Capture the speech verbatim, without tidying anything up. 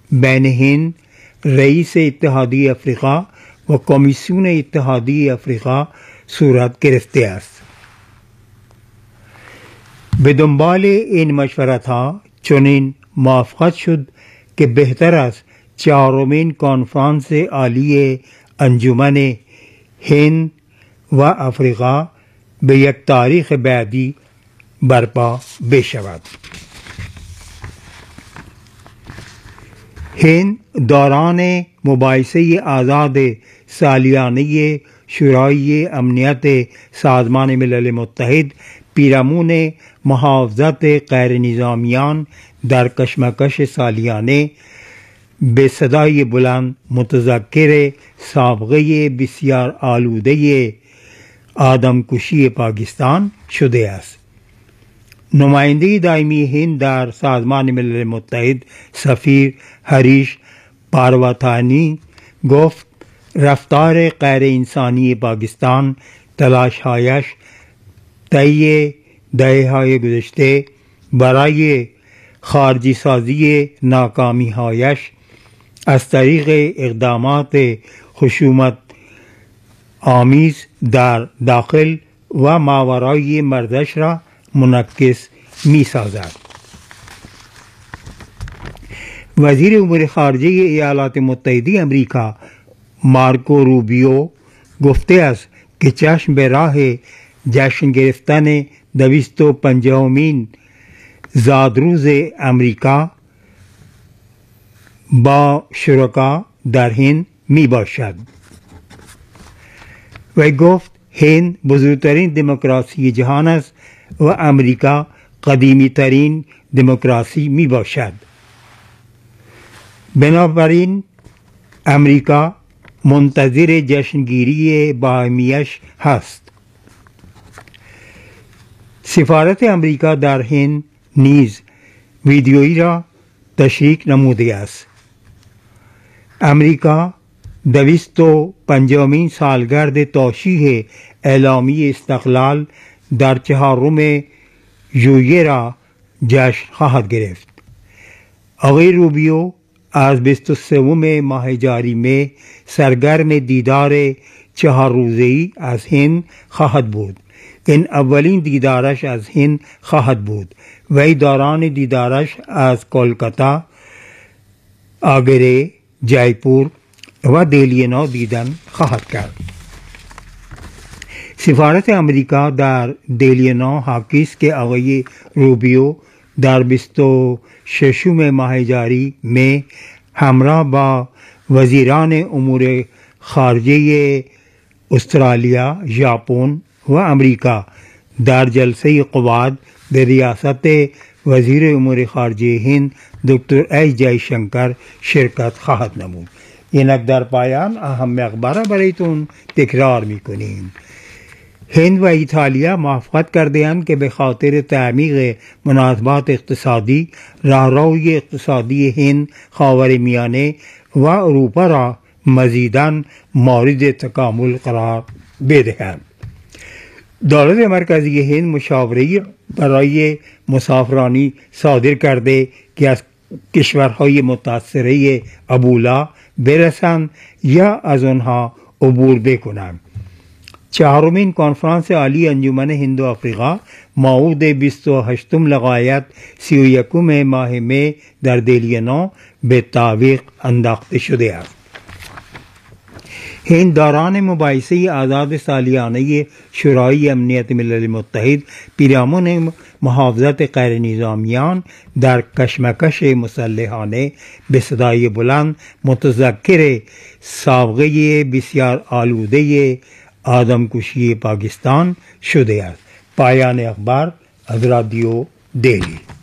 بین هند رئیس اتحادیه افریقا و کمیسیون اتحادیه افریقا صورت گرفته است. به دنبال این مشورت ها چنین موافقت شد که بهتر است چهارمین کنفرانس عالی انجمن هند و افریقا به یک تاریخ بعدی برپا بشود. هند دوران مباحثه آزاد سالیانه شورای امنیت سازمان ملل متحد پیرامون محافظت غیر نظامیان در کشمکش سالیانه به صدای بلند متذکر سابقه بسیار آلوده آدمکشی پاکستان شده است. نماینده دائمی هند در سازمان ملل متحد سفیر هریش پارواتانی گفت رفتار غیر انسانی پاکستان تلاش‌هایش طی دهه‌های گذشته برای خارجی سازی ناکامی‌هایش از طریق اقدامات خشونت آمیز در داخل و ماورای مرزش را منعکس می سازد. وزیر امور خارجه ایالات متحده امریکا مارکو روبیو گفته است که چشم به راه جشن گرفتن دویست و پنجاهمین زادروز امریکا با شرکا در هند می باشد. و گفت هند بزرگترین دموکراسی جهان است و امریکا قدیمی ترین دموکراسی می باشد. بنابراین امریکا منتظر جشنگیری باهمیش هست. سفارت امریکا در هند نیز ویدیویی را تشریک نموده است. امریکا دویست و پنجاهمین سالگرد توشیح اعلامیه استقلال در چهارم ژوئیه را جشن خواهد گرفت. آقای روبیو از بیست و سوم ماه جاری می سرگرم دیدار چهار روزه‌ای از هند خواهد بود. این اولین دیدارش از هند خواهد بود. وی دوران دیدارش از کلکتا، آگره، جایپور و دهلی نو دیدن خواهد کرد. سفارت امریکا در دهلی نو حاکی است که آقای روبیو در بیست و ششم ماه جاری می همراه با وزیران امور خارجه استرالیا، ژاپن و امریکا در جلسه قواعد به ریاست وزیر امور خارجه هند دکتر ایس جای شنکر شرکت خواهد نمود. اینک در پایان اهم اخبار برایتون تکرار میکنیم. هند و ایتالیا موافقت کرده‌اند که به خاطر تعمیق مناسبات اقتصادی راهروی اقتصادی هند خاورمیانه و اروپا را مزیداً مورد تکامل قرار بدهند. دولت مرکزی هند مشاوره برای مسافرانی صادر کرده که از کشورهای متاثره ابولا برسند یا از آنها عبور بکنند. چهارمین کنفرانس عالی انجمن هند و افریقا موعود بیست و هشتم لغایت سی و یکم ماه می در دهلی نو به تعویق انداخته شده است. هند دوران مباحثه آزاد سالیانه شورای امنیت ملل متحد پیرامون محافظت غیر نظامیان در کشمکش مسلحانه به صدای بلند متذکر سابقه بسیار آلوده آدمکشی پاکستان شده است. پایان اخبار از رادیو دهلی.